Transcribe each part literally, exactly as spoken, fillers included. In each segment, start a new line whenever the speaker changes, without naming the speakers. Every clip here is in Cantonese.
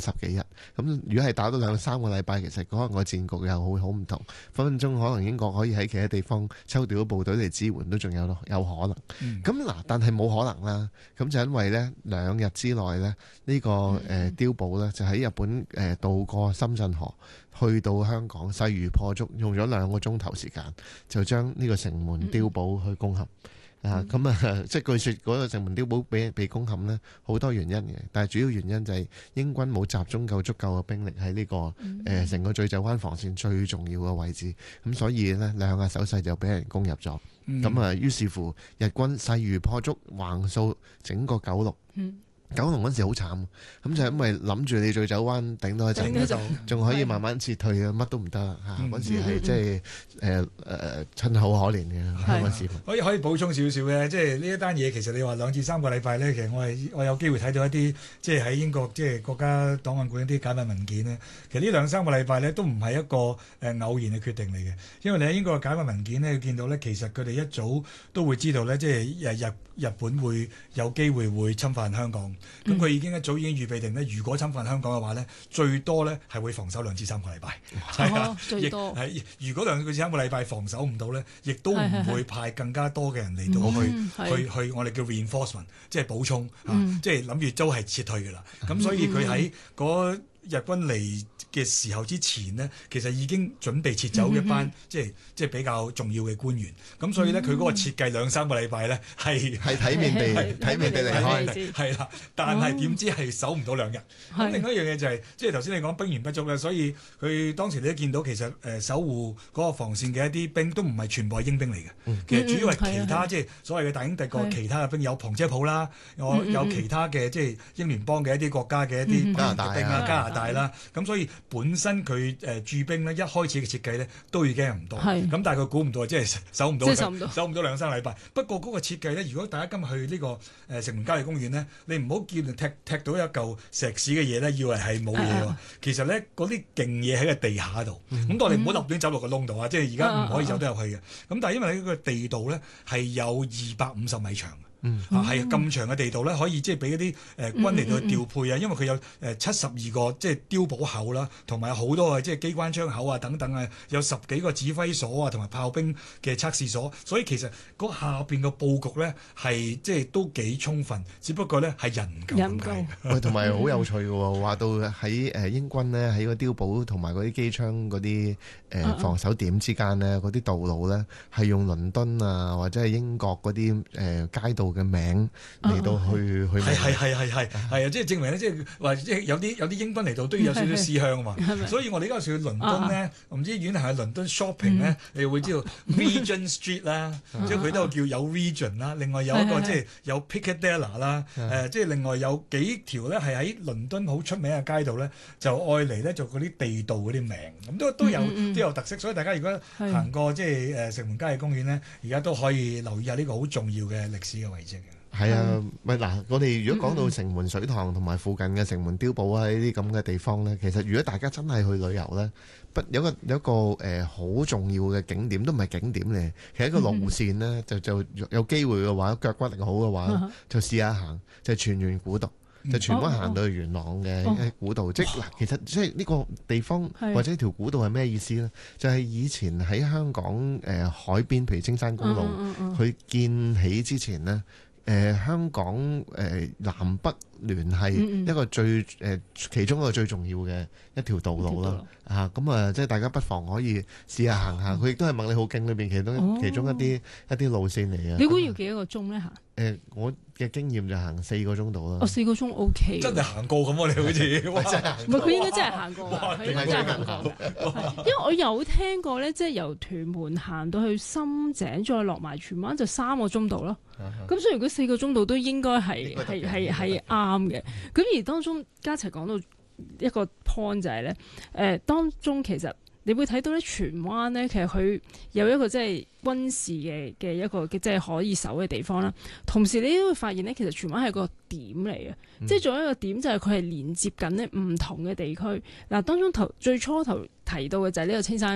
十幾日。咁如果係打多兩三個禮拜，其實可能個戰局又會好唔同，分分鐘可能英國可以喺其他地方抽調部隊嚟支援都仲有有可能。咁嗱、嗯，但係冇可能啦。咁就因為呢兩日之內呢，呢、呢個誒、呃、碉堡呢，就喺日本誒、呃、渡過深圳河，去到香港勢如破竹，用咗兩個鐘頭時間就將呢個城門碉堡去攻陷。嗯、啊，咁啊，即係據說嗰個城門碉堡被被攻陷呢，好多原因嘅，但係主要原因就係英軍冇集中夠足夠嘅兵力喺呢、呢個誒成、呃、個醉酒灣防線最重要嘅位置，咁所以呢，兩下手勢就俾人攻入咗。咁啊、嗯，於是乎日軍勢如破竹，橫掃整個九龍。嗯九龍嗰時好慘，咁就因為諗住你醉酒灣頂多一陣，仲可以慢慢撤退啊，乜都唔得啦嚇！嗰、嗯、時係即係誒誒親口可憐嘅香港市民。
可以可以補充少少嘅，即係呢一單嘢其實你話兩至三個禮拜咧，其實我係我有機會睇到一啲即係喺英國即係國家檔案館一啲解密文件咧。其實呢兩三個禮拜咧都唔係一個誒、呃、偶然嘅決定嚟嘅，因為你喺英國嘅解密文件咧見到咧，其實佢哋一早都會知道咧，即係日日日本會有機會會侵犯香港，咁佢、嗯、已經一早已經預備定咧，如果侵犯香港嘅話咧，最多咧係會防守兩至三個禮拜，係啊，
最多
係如果兩至三個禮拜防守唔到咧，亦都唔會派更加多嘅人嚟到去、嗯、去去，去我哋叫 reinforcement， 即係補充，嗯、啊，即係諗住都係撤退㗎啦。咁、嗯、所以佢喺嗰日軍嚟嘅時候之前呢，其實已經準備撤走一班、嗯、即係即係比較重要嘅官員。咁所以呢，佢嗰、嗯、個設計兩三個禮拜呢，係
係體面地體面地離開，
係啦。但係點知係守唔到兩日。咁、哦、另一樣嘢就係、是，即係頭先你講兵源不足啦，所以佢當時你都見到其實誒、呃、守護嗰個防線嘅一啲兵都唔係全部係英兵嚟嘅。嗯、其實主要係其他、嗯、即係所謂嘅大英帝國其他嘅兵，有旁遮普啦，有有其他嘅即係英聯邦嘅一啲國家嘅一啲加拿大兵啊、加拿大啦。咁所以本身佢誒駐兵咧，一開始嘅設計咧都已經係唔多，咁是但係佢估唔到，即係守唔到，守唔到兩三禮拜。不過嗰個設計咧，如果大家今日去呢個誒城門郊野公園咧，你唔好叫踢踢到一嚿石屎嘅嘢咧，以為係冇嘢喎。其實咧嗰啲勁嘢喺個地下度，咁當你唔好立亂走落個窿度啊！即係而家唔可以走得入去嘅。咁但係因為呢個地道咧係有二百五十米長。嗯，啊，係咁長嘅地道咧，可以即係俾一啲誒軍嚟到去調配啊，因為佢有誒七十二個即係碉堡口啦，同埋有好多嘅即係機關槍口啊等等啊，有十幾個指揮所啊，同埋炮兵嘅測試所，所以其實嗰下邊嘅佈局咧係即係都幾充分，只不過咧係人唔夠。人夠。
喂，同埋好有趣嘅喎，話到喺誒英軍咧喺個碉堡同埋嗰啲機槍嗰啲誒防守點之間咧，嗰啲道路咧係用倫敦啊或者係英國嗰啲誒街道嘅名嚟到去、哦、去係係係係係係啊！即係證明咧，即係話即係有啲有啲英軍嚟到都要有少少思鄉啊嘛。是是所以我哋而家去倫敦咧，唔、啊、知遠行去倫敦 shopping 咧，嗯、你會知道 Regent Street 啦，即係佢都叫有 Regent 啦。另外有一個即係有 Piccadilly 啦，誒即係另外有幾條咧係喺倫敦好出名嘅街道咧，就愛嚟咧做嗰啲地道嗰啲名，咁都都有、嗯、都有特色。所以大家如果行過即係誒城門郊野公園咧，而家都可以留意下呢個好重要嘅歷史嘅位置嘅。 係啊，咪嗱，我哋如果講到城門水塘同埋附近嘅城門碉堡啊，呢啲咁嘅地方咧，其實如果大家真係去旅遊咧，不有個有一個誒好、呃、重要嘅景點，都唔係景點嚟，其實一個路線咧，嗯、就就有機會嘅話，腳骨力好嘅話，嗯、就試下行，就係荃灣古道，嗯、就荃灣行到去元朗嘅古道，哦、即嗱，其實即係呢個地方或者條古道係咩意思咧？就係、是、以前喺香港誒、呃、海邊，譬如青山公路，佢、嗯嗯嗯、建起之前咧。誒、呃、香港誒、呃、南北聯繫一個最誒、呃、其中一個最重要嘅一條道路啦，嚇咁啊，即係大家不妨可以試下行下，佢亦都係麥理浩徑裏邊其中、哦、其中一啲一啲路線嚟嘅。
你估要幾多個鐘咧行？誒、
呃，我嘅經驗就行四個鐘度啦。
哦，四個鐘 O K。真
係行過咁喎，你好似哇真係
唔係佢應該真係行過，佢應該真係行過。因為我有聽過咧，即係由屯門行到去深井，再落埋荃灣就三個鐘度咯。咁所以如果四個鐘度都應該係係係係啱嘅。咁而當中家齊講到一個 point 就係、是、咧，誒、呃、當中其實你會睇到咧，荃灣咧其實佢有一個即係軍事嘅嘅一個即係可以守嘅地方啦。同時你都會發現咧，其實荃灣係個點嚟嘅，嗯、即係仲有一個點就係佢係連接緊咧唔同嘅地區。嗱，當中頭最初頭提到嘅就係呢個青山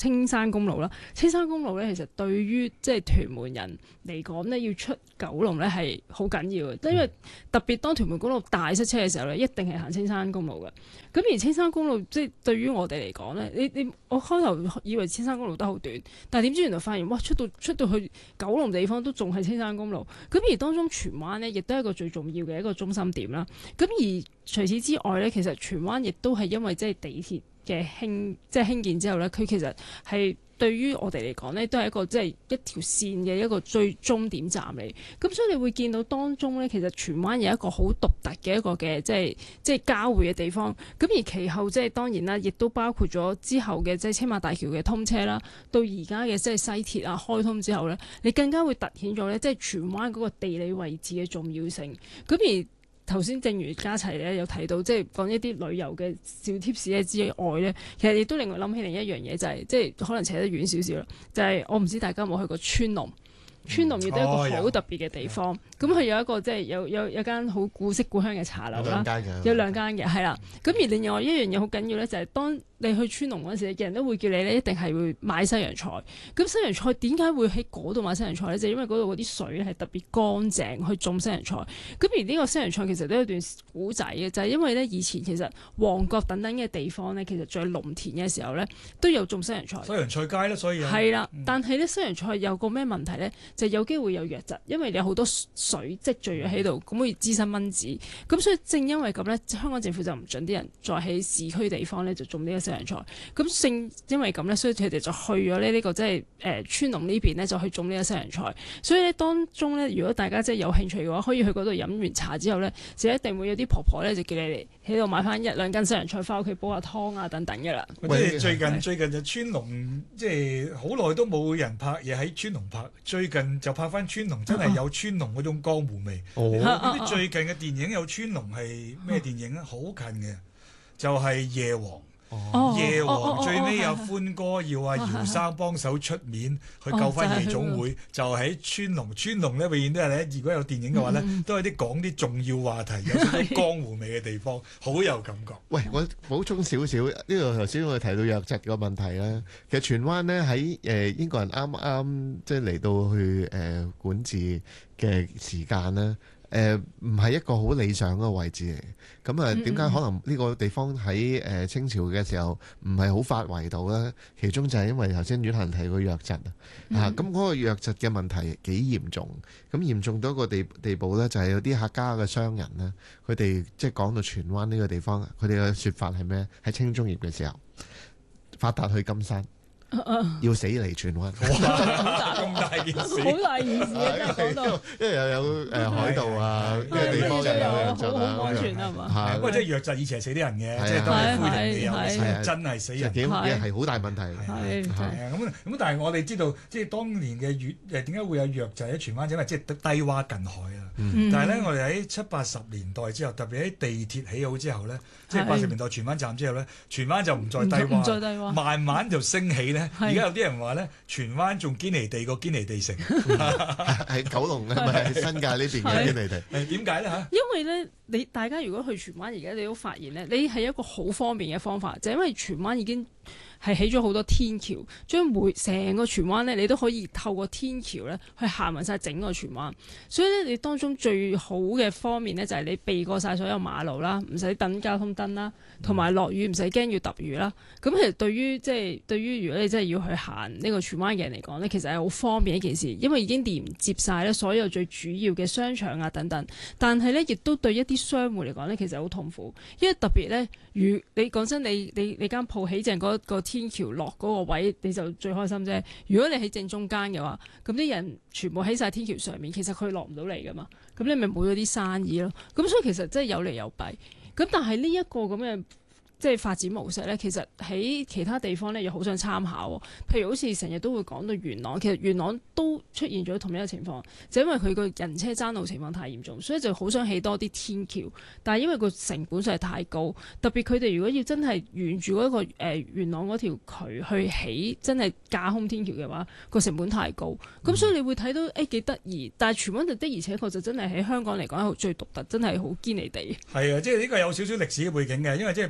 青山公路啦。青山公路咧，其實對於即係屯門人嚟講咧，要出九龍咧係好緊要嘅，因為特別當屯門公路大塞車嘅時候咧，一定係行青山公路嘅。咁而青山公路即係對於我哋嚟講咧，你你我開頭以為青山公路得好短，但係點知原來發現哇，出到出到去九龍地方都仲係青山公路。咁而當中荃灣咧，亦都係一個最重要嘅一個中心點啦。咁而除此之外咧，其實荃灣亦都係因為即係地鐵嘅興即係興建之後咧，佢其實係對於我哋嚟講咧，都係一個即係一條線嘅一個最終點站嚟。咁所以你會見到當中咧，其實荃灣有一個好獨特嘅一個嘅即係即係交匯嘅地方。咁而其後即係當然啦，亦都包括咗之後嘅即係青馬大橋嘅通車啦，到而家嘅即係西鐵啊開通之後咧，你更加會突顯咗咧，即係荃灣嗰個地理位置嘅重要性。咁而頭先正如嘉齊咧有提到，即係講一啲旅遊嘅小貼士咧之外咧，其實亦都令我諗起另一樣嘢，就係、是、即係可能扯得遠少少啦。就係、是、我唔知大家有冇去過川龍，川龍亦都係一個好特別嘅地方。咁佢、哦、有一個即係有有有間好古色古香嘅茶樓啦，有兩間嘅係啦。咁而另外一樣嘢好緊要咧，就係當你去川龍嗰陣時，人都會叫你咧，一定係會買西洋菜。咁西洋菜點解會喺嗰度買西洋菜咧？就係、因為嗰度嗰啲水咧係特別乾淨去種西洋菜。咁而呢個西洋菜其實都有段古仔嘅，就係、係、因為咧以前其實旺角等等嘅地方咧，其實在農田嘅時候咧都有種西洋菜。
西洋菜街啦，所以
係啦，嗯、但係咧西洋菜有個咩問題咧？就係、有機會有瘧疾，因為你有好多水積聚咗喺度，咁會滋生蚊子。咁所以正因為咁咧，香港政府就唔準啲人再喺市區地方咧就種呢個西洋菜。咁正因為咁咧，所以佢哋就去咗咧呢個即係誒川龍呢邊咧，就去種呢個西洋菜。所以咧當中咧，如果大家即係有興趣嘅話，可以去嗰度飲完茶之後咧，就一定會有啲婆婆咧就叫你嚟喺度買翻一兩斤西洋菜翻屋企煲下湯啊等等嘅啦。
即係最近最近就川龍，即係好耐都冇人拍嘢喺川龍拍，最近就拍翻川龍，真係有川龍嗰種江湖味。呢啲最近嘅電影有川龍係咩電影啊？好近嘅，就係夜王。
哦、
夜王最尾阿歡哥要阿姚生幫手出面去救翻夜總會，哦、就喺川龍。川龍咧永遠都係咧，如果有電影嘅話咧，嗯、都係啲講啲重要話題、有啲江湖味嘅地方，好有感覺。
喂，我補充少少，呢個頭先我哋提到瘧疾個問題啦。其實荃灣咧喺誒英國人啱啱即係嚟到去誒、呃、管治嘅時間咧。誒唔係一個好理想嘅位置嚟，咁啊點解可能呢個地方喺誒、呃、清朝嘅時候唔係好發圍到呢？其中就係因為頭先阮嫻提過瘧疾、嗯、啊，咁嗰個瘧疾嘅問題幾嚴重，咁嚴重到一個地地步呢，就係有啲客家嘅商人呢，佢哋即係講到荃灣呢個地方，佢哋嘅説法係咩？喺清中葉嘅時候，發達去金山。要死嚟荃灣，
咁大件事，
好大件事啊！真係講到，
因為又有誒海盜啊，呢個地方又有瘧疾啊，
好安全啊嘛。
係，
不過即係瘧疾以前係死啲人嘅，即係當係灰人嘅有，真係死人，
係好大問題。
係
係啊，咁咁但係我哋知道，即係當年嘅瘧誒點解會有瘧疾喺荃灣？因為即係低窪近海啊。但係咧，我哋喺七八十年代之後，特別喺地鐵起好之後咧，即係八十年代荃灣站之後咧，荃灣就唔再低窪，慢慢就升起咧。而家有啲人話咧，荃灣仲堅尼地過堅尼地城，
係九龍嘅，咪係新界呢邊嘅堅尼地。
誒點解咧嚇？
因為咧，你大家如果去荃灣，而家你都發現咧，你係一個好方便嘅方法，就係因為荃灣已經係起咗好多天橋，將每成個荃灣咧，你都可以透過天橋咧去行勻晒整個荃灣。所以咧，你當中最好嘅方面咧，就係你避過晒所有馬路啦，唔使等交通燈啦，同埋落雨唔使驚要揼雨啦。咁其實對於即係對於如果你真係要去行呢個荃灣嘅人嚟講咧，其實係好方便一件事，因為已經連接晒咧所有最主要嘅商場啊等等。但係咧，亦都對一啲商戶嚟講咧，其實好痛苦，因為特別咧，如你講真，你你你間鋪起正嗰個天橋落嗰個位，你就最開心啫。如果你喺正中間嘅話，咁啲人全部喺晒天橋上面，其實佢落唔到嚟噶嘛，咁你咪冇咗啲生意咯。咁所以其實真係有利有弊。咁但係呢一個咁嘅即係發展模式咧，其實喺其他地方咧又好想參考。譬如好似成日都會講到元朗，其實元朗都出現咗同一個情況，就因為佢個人車爭路情況太嚴重，所以就好想起多啲天橋。但係因為個成本實在太高，特別佢哋如果要真係沿住嗰個誒元朗嗰條渠去起真係架空天橋嘅話，個成本太高。咁、嗯、所以你會睇到誒幾得意，但係荃灣就的而且確就真係喺香港嚟講係最獨特，真係好堅離地。
係啊，即係呢個有少少歷史嘅背景嘅，因為即係八十年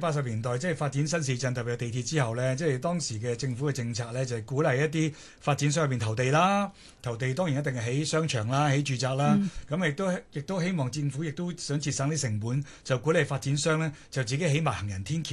代即係發展新市鎮，特別係地鐵之後咧，即係當時嘅政府嘅政策咧，就係鼓勵一啲發展商入邊投地啦，投地當然一定係起商場啦、起住宅啦，咁亦都亦都希望政府亦都想節省啲成本，就鼓勵發展商咧就自己起埋行人天橋。